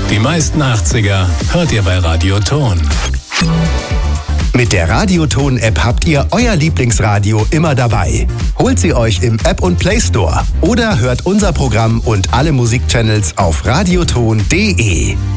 Die meisten 80er hört ihr bei Radioton. Mit der Radioton-App habt ihr euer Lieblingsradio immer dabei. Holt sie euch im App- und Play Store oder hört unser Programm und alle Musikchannels auf radioton.de.